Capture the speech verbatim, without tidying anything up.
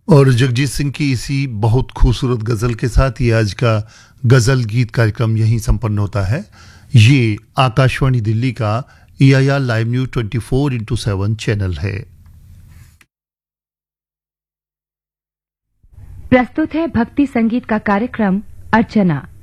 और जगजीत सिंह की इसी बहुत खूबसूरत गज़ल के साथ ये आज का गज़ल गीत कार्यक्रम यहीं संपन्न होता है। ये आकाशवाणी दिल्ली का ई I R live news twenty four into seven channel है। प्रस्तुत है भक्ति संगीत का कार्यक्रम अर्चना।